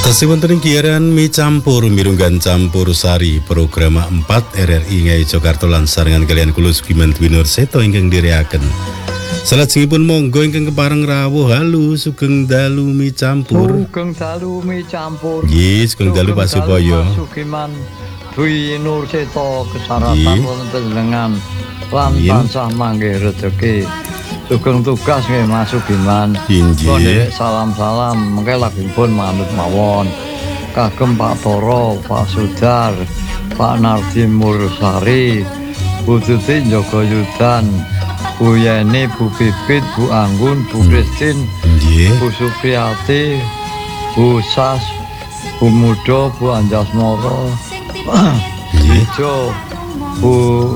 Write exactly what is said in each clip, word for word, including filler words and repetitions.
Tasih wonten ing giaran mie campur mirunggan campur sari program empat R R I Ngai Jakarta lan sarengan kalian kula Sugiman Dwi Nurseto ingkang dherekaken. Salajengipun monggo ingkang kepareng rawuh halu sugeng dalu mie campur. Sugeng dalu mie campur. Nggih, sugeng dalu Pak Supoyo. Sugiman Dwi Nurseto kesaratan wonten panjenengan lan tansah manggih rejeki. Sugeng tugas nggih Mas Sugiman. Inggih. Salam-salam mengke lagipun manut mawon. Kagem Pak Toro, Pak Sudar, Pak Nardi Mursari, Bu Tuti Njogo Yudan, Bu Yeni, Bu Pipit, Bu Anggun, Bu Kristin, Bu Supriyati, Bu Sas, Bu Mudo, Bu Anjasmoro, Ijo, Bu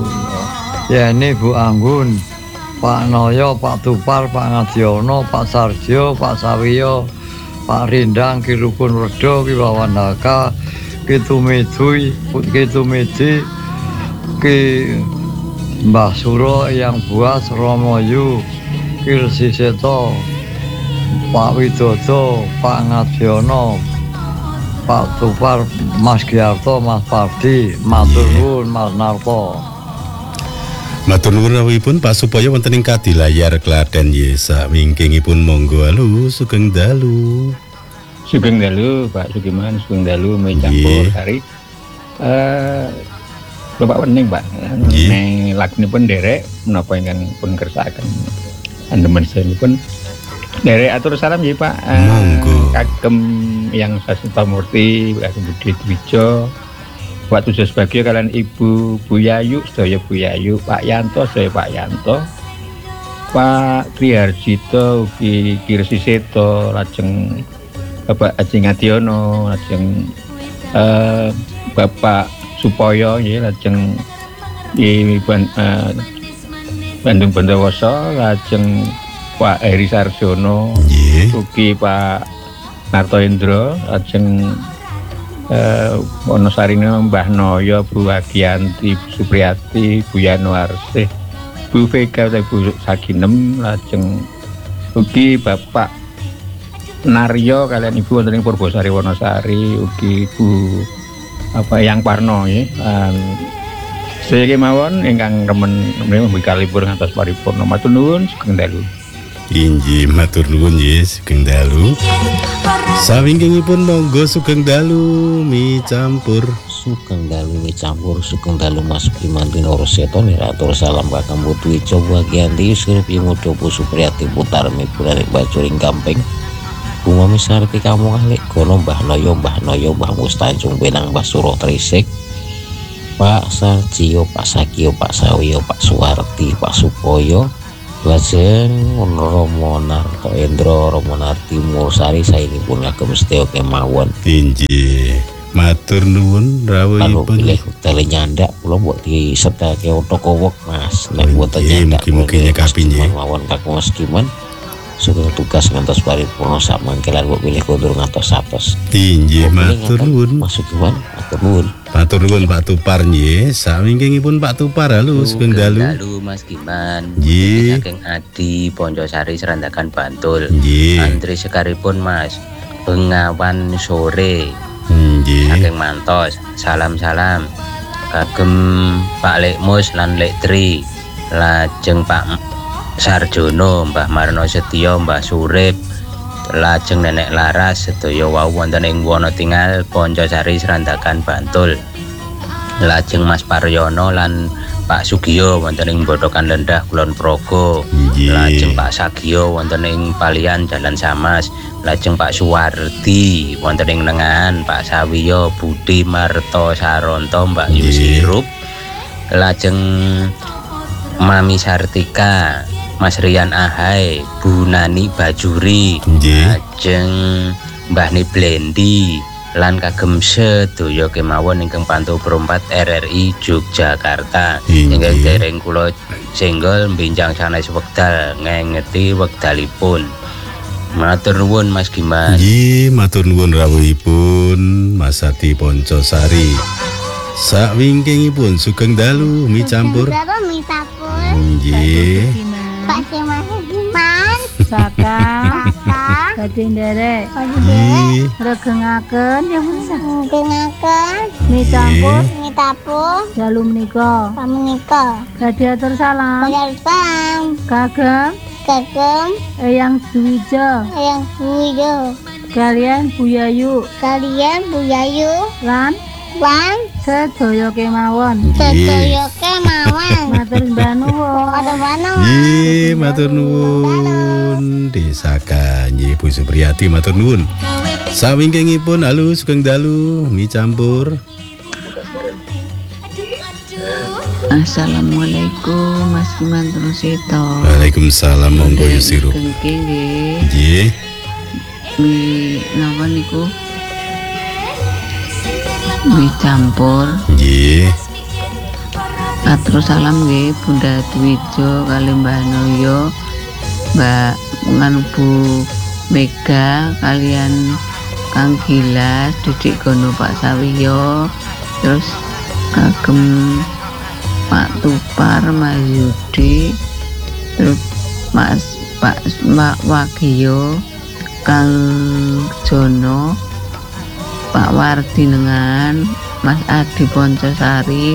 Yeni, Bu Anggun, Pak Noyo, Pak Tupar, Pak Ngadiono, Pak Sarjo, Pak Sawiyo, Pak Rindang, Ki Rukun Redo, Ki Wawandaka, Ki Tumidui, Ki Tumidi, Ki Mbah Suro yang buas, Romoyu, Ki Resi Seto, Pak Widodo, Pak Ngadiono, Pak Tupar, Mas Giarto, Mas Pardi, Matur nuwun Mas Narto. Matur nuwun rawuhipun Pak Supoyo wonten ing Kadilayar Klaten nggih sawingkingipun monggo halu sugeng dalu. Sugeng dalu Pak Sugiman, sugeng dalu mie campur sari. Eh Bapak wening Pak. Ning lagunipun derek menapa ingkang pun kersakaken andemen pun derek atur salam nggih Pak. Monggo. Kagem yang Sasita Murti, kagem Budi Dwijo, Pak Tujo Sebagio kalian Ibu Bu Yayu, sedaya Bu Yayu, Pak Yanto, sedaya Pak Yanto, Pak Triharjito, Ki Kirsi Seto, lajeng Bapak Haji Ngadiono, lajeng eh, Bapak Supoyo, ya, lajeng di Ban, eh, Bandung Bondowoso, lajeng Pak Heri Sarjono, Ugi Pak Narto Indro, lajeng Uh, Wonosarine Mbah Noyo, Bu Agianti, Bu Supriyati, Bu Yanuarsih, Bu Vega, Bu Saginem, lajeng ugi Bapak Naryo kalian Ibu wonten ing Purbosari Wonosari, ugi Bu apa Yang Parno ya. Um, Sedaya kemawon ingkang remen membika libur ngantos paripurna. Matur nuwun sugeng dalu. Inggih matur nuwun nggih sugeng dalu. Sawingkingipun monggo sugeng dalu mie campur. Sugeng dalu mie campur, sugeng dalu Mas Sugiman Dwi Nurseto niratur salam kakang Putu Ijo Bagianti Surup Imudo Bu Supriyati Putar Miburarik Bajuring Gamping Bu Mami Sarti Kamu Alik Gono Mbah Noyo Mbah Noyo Mbah Mustanjung Benang Mbah Suruh Trisik Pak Sarjio Pak Sakio Pak Sawiyo Pak Suwarti Pak Supoyo lajeng Romo Narto Endro Romo Narti Mursari sainipun ngagem sedaya kemawon. Inggih. Matur nuwun rawuhipun. Pilih tele nyandak kula mbok disetake otokowok Mas. Nek mboten nyandak mugi-mugi nyekapi nggih. Mawon kakung Mas Sugiman. Sugeng tugas ngantos paripurna sak mangkelan mbok pilih kondur ngantos satus. Inggih matur nuwun Mas Sugiman, matur nuwun. Matur nuwun Pak Tupar nggih. Sawingkingipun Pak Tupar halo sugeng dalu. Dalu Mas Giman. Nggih. Saking Adi Poncosari Serandakan Bantul. Nggih. Antri sekaripun Mas. Bengawan sore. Nggih. Saking Mantos. Salam-salam kagem Pak Lekmus lan Lek Tri. Lajeng Pak Sarjono, Mbah Marno Setio, Mbah Surip, lajeng Nenek Laras sedaya wau wonten ing Wonotingal Poncosari Serandakan Bantul. Lajeng Mas Paryono lan Pak Sugiyo wonten ing Bodokan Lendah Kulon Progo. Lajeng Pak Sagio wonten ing Palian Jalan Samas. Lajeng Pak Suwardi wonten ing Nengahan, Pak Sawiyo, Budi Marto Saronto, Mbak Yusirup. Lajeng Mami Sartika, Mas Rian Ahai, Bu Nani Bajuri, lajeng Mbah Niblendi lan kagem sedaya kemawon ingkang pantau perempat R R I Yogyakarta. Ingkang dereng kula senggol mbenjang sanes wekdal ngengeti wekdalipun. Matur nuwun Mas Giman. Nggih, matur nuwun rawuhipun Mas Adi Poncosari. Sawingkingipun sugeng dalu mie campur. Mie campur. Nggih. Pak Giman. Saka. Saka. badhe nderek Nggih. regengaken ya bisa Dengarkan mie campur ini tapung dalu menika menika badhe atur salam bayar pam kagem kagem Eyang Dwija yang buyo kalian Buyayu kalian buyayu lan wan sedaya kemawon sedaya kemawon matur mbah nuwun ada mana Nggih, matur nuwun. Desaka nggih Bu Supriyati matur nuwun. Sawingkingipun halo sugeng dalu mie campur. Assalamualaikum Mas Kimantur Seto. Waalaikumsalam monggo yusiro. Kengke nggih. Nggih. Mi napa niku? Mi campur. Nggih. Atur salam nggih Bunda Dwijo kali Mbah Noyo, Mbak ngan Bu Mega kalian Kang Gilas, Didik Gono Pak Sawiyo, terus kagem Pak Tupar, Mas Yudi, terus Mas Pak Mbak Wagio, Kang Jono, Pak Wardi dengan Mas Adi Poncosari,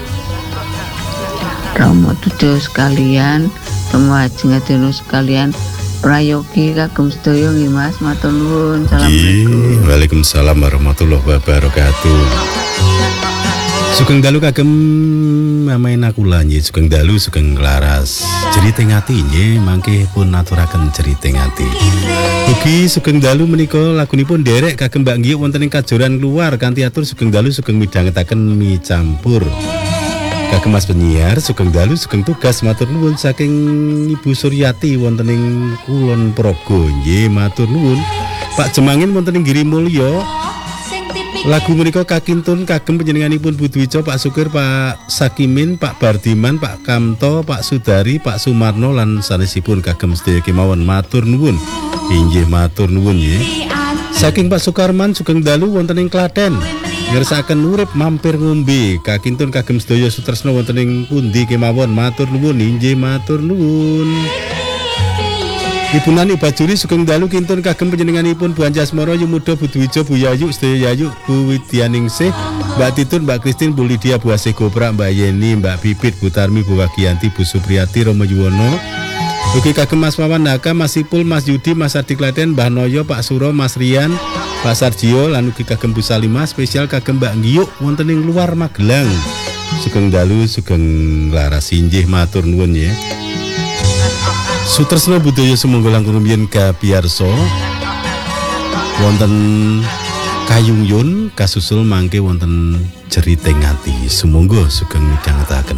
Romo Dudo sekalian, Romo Haji Ngadono sekalian, Prayogi kagem sedaya nggih Mas, matur nuwun. Assalamualaikum. Nggih, Waalaikumsalam warahmatullahi wabarakatuh. Sugeng dalu kagem mamain aku lanjut sugeng dalu sugeng laras jeriting ati nggih mangke pun aturaken jeriting ati. Ugi sugeng dalu menika lagunipun derek kagem Mbak Nggih wonten ing kajoran luar kanthi atur sugeng dalu sugeng midhangetaken mie campur. Kagem Mas penyiar sugeng dalu sugeng tugas matur nuwun saking Ibu Suryati wonten ing Kulon Progo nggih matur nuwun. Pak Jemangin wonten ing Girimulya. Lagu menika kakintun kagem panjenenganipun Bu Dwijo, Pak Sukir, Pak Sakimin, Pak Bardiman, Pak Kamto, Pak Sudari, Pak Sumarno lan sanesipun kagem sedaya kemawon matur nuwun. Inggih matur nuwun nggih. Saking Pak Sukarman sugeng dalu wonten ing Klaten. Ngersakaken urip mampir ngombe kakintun kagem sedaya sutresna wonten ing pundi kemawon matur nuwun. Inggih matur nuwun. Ibu Nani Bajuri sugeng dalu kintun kagem panjenenganipun Bu Anjasmara Yumuda Bu Dwijo Bu Yayu sedaya Yayu Bu Widyaningsih Mbak Titun Mbak Kristin Bu Lydia Bu Asih Goprak Mbak Yeni Mbak Bibit Bu Tarmi Bu Wagiyanti Bu Supriyati Romo Yuwono ugi kagem Mas Wawan Naka Mas Ipul Mas Yudi Mas Ardi Klaten Mbah Noyo Pak Suro Mas Rian Pak Sarjio lan ugi kagem Bu Salimah spesial kagem Mbak Ngiyuk wonten ing luar Magelang sugeng dalu sugeng laras inggih matur nuwun ya. Sutresna budaya sumangga langkung rumiyin kapiyarsa wonten Kayung Yun kasusul mangke wonten jeriting ati sumangga sugeng midhangetaken.